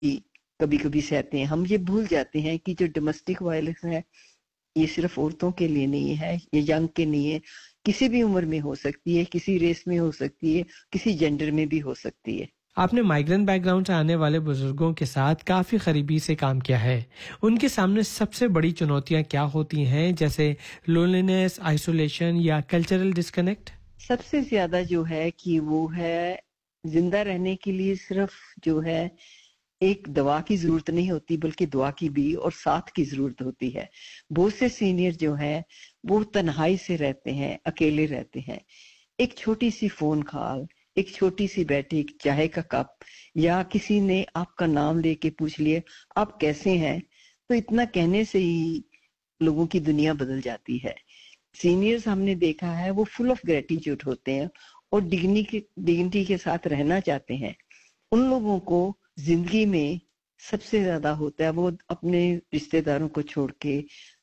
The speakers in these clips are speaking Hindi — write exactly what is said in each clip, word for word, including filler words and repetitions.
कभी कभी सहते हैं। हम ये भूल जाते हैं कि जो डोमेस्टिक वायलेंस है ये सिर्फ औरतों के लिए नहीं है, ये यंग के नहीं है, किसी भी उम्र में हो सकती है, किसी रेस में हो सकती है, किसी जेंडर में भी हो सकती है। आपने माइग्रेंट बैकग्राउंड से आने वाले बुजुर्गों के साथ काफी करीबी से काम किया है। उनके सामने सबसे बड़ी चुनौतियां क्या होती हैं, जैसे लोनलीनेस, आइसोलेशन या कल्चरल डिस्कनेक्ट? सबसे ज्यादा जो है कि वो है जिंदा रहने के लिए सिर्फ जो है एक दवा की जरूरत नहीं होती, बल्कि दुआ की भी और साथ की जरूरत होती है। बहुत से सीनियर जो हैं वो तन्हाई से रहते हैं, अकेले रहते हैं। एक छोटी सी फोन कॉल, एक छोटी सी बैठी एक चाय का कप, या किसी ने आपका नाम लेके पूछ लिया आप कैसे हैं, तो इतना कहने से ही लोगों की दुनिया बदल जाती है। सीनियर्स हमने देखा है वो फुल ऑफ ग्रेटिट्यूड होते हैं और डिग्निटी डिग्निटी के साथ रहना चाहते हैं। उन लोगों को जिंदगी में सबसे ज्यादा होता है वो अपने रिश्तेदारों को छोड़ के,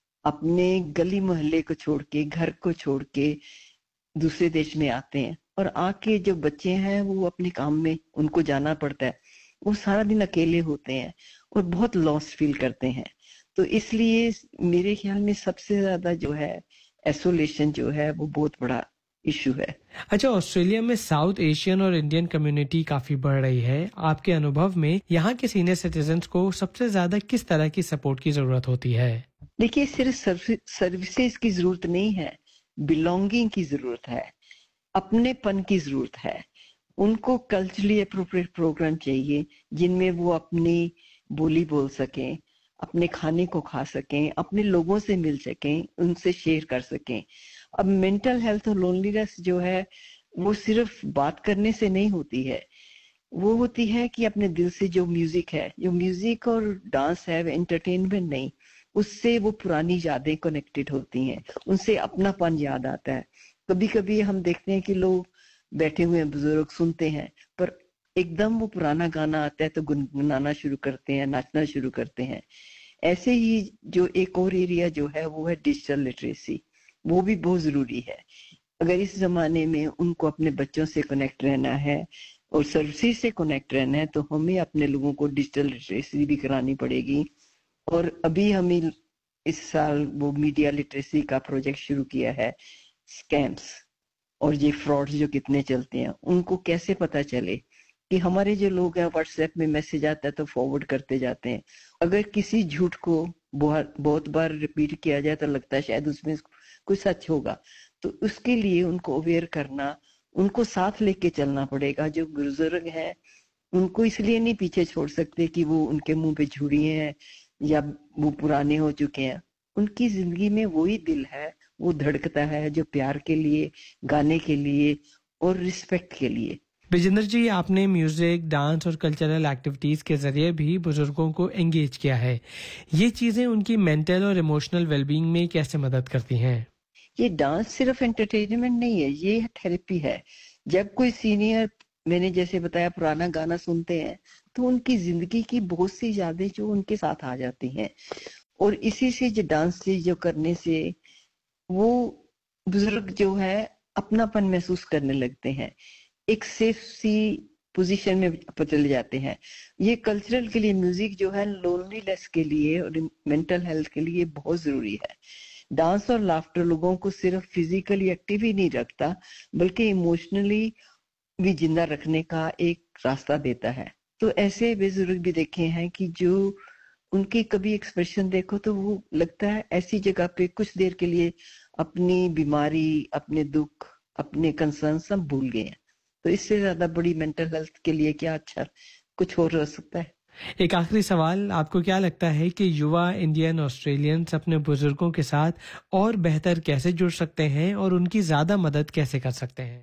अपने गली मोहल्ले को छोड़ के, घर को छोड़ के दूसरे देश में आते हैं, और आके जो बच्चे हैं वो अपने काम में उनको जाना पड़ता है, वो सारा दिन अकेले होते हैं और बहुत लॉस्ट फील करते हैं। तो इसलिए मेरे ख्याल में सबसे ज्यादा जो है आइसोलेशन जो है वो बहुत बड़ा इशू है। अच्छा, ऑस्ट्रेलिया में साउथ एशियन और इंडियन कम्युनिटी काफी बढ़ रही है। आपके अनुभव में यहाँ के सीनियर सिटीजन्स को सबसे ज्यादा किस तरह की सपोर्ट की जरूरत होती है? देखिए, सिर्फ सर्विसेज की जरूरत नहीं है, बिलोंगिंग की जरूरत है, अपनेपन की जरूरत है। उनको कल्चरली अप्रोप्रिएट प्रोग्राम चाहिए जिनमें वो अपनी बोली बोल सकें, अपने खाने को खा सकें, अपने लोगों से मिल सकें, उनसे शेयर कर सकें। अब मेंटल हेल्थ और लोनलीनेस जो है वो सिर्फ बात करने से नहीं होती है, वो होती है कि अपने दिल से जो म्यूजिक है, जो म्यूजिक और डांस है, एंटरटेनमेंट नहीं, उससे वो पुरानी यादें कनेक्टेड होती हैं, उनसे अपनापन याद आता है। कभी कभी हम देखते हैं कि लोग बैठे हुए हैं, बुजुर्ग सुनते हैं, पर एकदम वो पुराना गाना आता है तो गुनगुनाना शुरू करते हैं, नाचना शुरू करते हैं। ऐसे ही जो एक और एरिया जो है वो है डिजिटल लिटरेसी, वो भी बहुत जरूरी है। अगर इस जमाने में उनको अपने बच्चों से कनेक्ट रहना है और सर्विसेज से कनेक्ट रहना है तो हमें अपने लोगों को डिजिटल लिटरेसी भी करानी पड़ेगी। और अभी हमें इस साल वो मीडिया लिटरेसी का प्रोजेक्ट शुरू किया है। स्कैम्स और ये फ्रॉड्स जो कितने चलते हैं उनको कैसे पता चले कि हमारे जो लोग हैं व्हाट्सएप में मैसेज आता है तो फॉरवर्ड करते जाते हैं। अगर किसी झूठ को बहुत बहुत बार रिपीट किया जाए तो लगता है शायद उसमें कुछ सच होगा, तो उसके लिए उनको अवेयर करना, उनको साथ लेके चलना पड़ेगा। जो बुजुर्ग हैं उनको इसलिए नहीं पीछे छोड़ सकते कि वो उनके मुंह पे झुर्री हैं या वो पुराने हो चुके हैं। उनकी जिंदगी में वही दिल है, वो धड़कता है जो प्यार के लिए, गाने के लिए और रिस्पेक्ट के लिए। विजेंद्र जी, आपने म्यूजिक, डांस और कल्चरल एक्टिविटीज के जरिए भी बुजुर्गों को एंगेज किया है। ये चीजें उनकी मेंटल और इमोशनल वेलबींग में कैसे मदद करती हैं? ये डांस सिर्फ एंटरटेनमेंट नहीं है, ये थेरेपी है। जब कोई सीनियर, मैंने जैसे बताया, पुराना गाना सुनते हैं तो उनकी जिंदगी की बहुत सी यादें जो उनके साथ आ जाती हैं, और इसी से जो डांस से जो करने से वो बुजुर्ग जो है अपनापन महसूस करने लगते हैं, एक सेफ सी पोजीशन में चले जाते हैं। ये कल्चरल के लिए म्यूजिक जो है लोनलीनेस के लिए और मेंटल हेल्थ के लिए बहुत जरूरी है। डांस और लाफ्टर लोगों को सिर्फ फिजिकली एक्टिव ही नहीं रखता, बल्कि इमोशनली भी जिंदा रखने का एक रास्ता देता है। तो ऐसे बुजुर्ग भी देखे हैं कि जो उनके कभी एक्सप्रेशन देखो तो वो लगता है ऐसी जगह पे कुछ देर के लिए अपनी बीमारी, अपने दुख, अपने कंसर्न सब भूल गए हैं। तो इससे ज्यादा बड़ी मेंटल हेल्थ के लिए क्या अच्छा कुछ और हो सकता है। एक आखिरी सवाल, आपको क्या लगता है कि युवा इंडियन ऑस्ट्रेलियंस अपने बुजुर्गों के साथ और बेहतर कैसे जुड़ सकते हैं और उनकी ज्यादा मदद कैसे कर सकते हैं?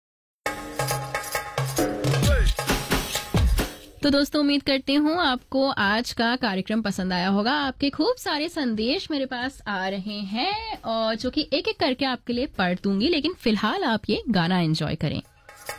तो दोस्तों, उम्मीद करती हूँ आपको आज का कार्यक्रम पसंद आया होगा। आपके खूब सारे संदेश मेरे पास आ रहे हैं और जो कि एक एक करके आपके लिए पढ़ दूंगी, लेकिन फिलहाल आप ये गाना एंजॉय करें।